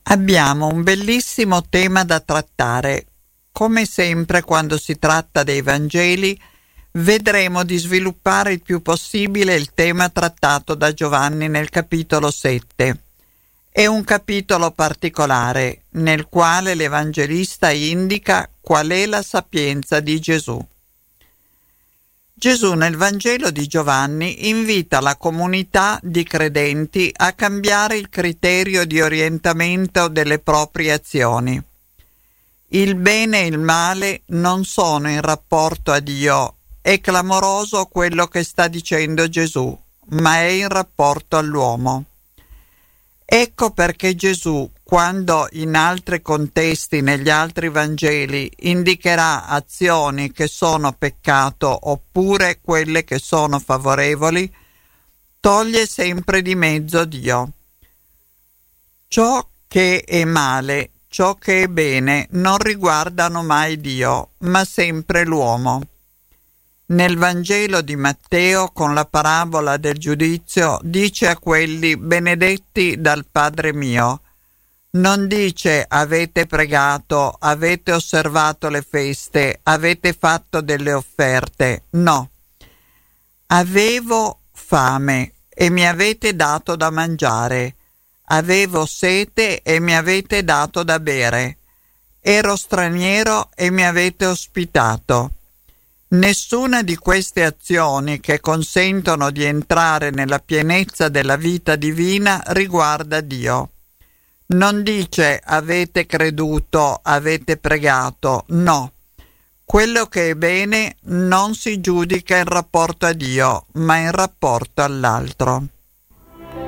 Abbiamo un bellissimo tema da trattare. Come sempre, quando si tratta dei Vangeli, vedremo di sviluppare il più possibile il tema trattato da Giovanni nel capitolo 7. È un capitolo particolare, nel quale l'Evangelista indica qual è la sapienza di Gesù. Gesù nel Vangelo di Giovanni invita la comunità di credenti a cambiare il criterio di orientamento delle proprie azioni. Il bene e il male non sono in rapporto a Dio. È clamoroso quello che sta dicendo Gesù, ma è in rapporto all'uomo. Ecco perché Gesù, quando in altri contesti, negli altri Vangeli, indicherà azioni che sono peccato oppure quelle che sono favorevoli, toglie sempre di mezzo Dio. Ciò che è male, ciò che è bene, non riguardano mai Dio, ma sempre l'uomo. Nel Vangelo di Matteo, con la parabola del giudizio, dice a quelli benedetti dal Padre mio. Non dice avete pregato, avete osservato le feste, avete fatto delle offerte. No. Avevo fame e mi avete dato da mangiare. Avevo sete e mi avete dato da bere. Ero straniero e mi avete ospitato. Nessuna di queste azioni che consentono di entrare nella pienezza della vita divina riguarda Dio. Non dice avete creduto, avete pregato, no. Quello che è bene non si giudica in rapporto a Dio, ma in rapporto all'altro.